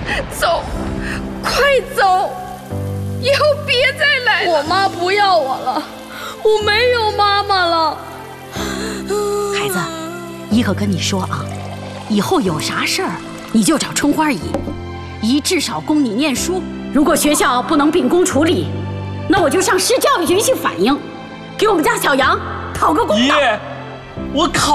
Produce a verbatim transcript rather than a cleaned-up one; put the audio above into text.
走，快走，以后别再来了。 我妈不要我了，我没有妈妈了。 孩子，姨可跟你说啊，以后有啥事儿你就找春花姨，姨至少供你念书。如果学校不能秉公处理，那我就上市教育局去反映，给我们家小杨讨个公道。 姨，我考。